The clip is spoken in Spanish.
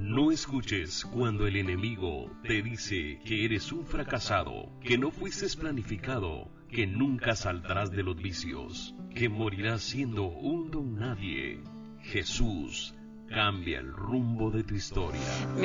No escuches cuando el enemigo te dice que eres un fracasado, que no fuiste planificado, que nunca saldrás de los vicios, que morirás siendo un don nadie. Jesús cambia el rumbo de tu historia.